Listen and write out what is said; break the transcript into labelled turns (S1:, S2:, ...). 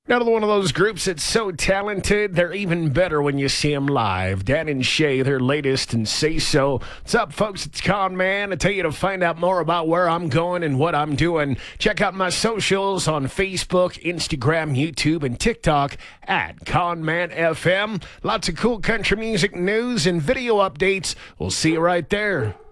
S1: Another one of those groups that's so talented, they're even better when you see them live. Dan and Shay, their latest, and Say So. What's up, folks? It's Con Man. I tell you to find out more about where I'm going and what I'm doing. Check out my socials on Facebook, Instagram, YouTube, and TikTok at Con Man FM. Lots of cool country music news and video updates. We'll see you right there.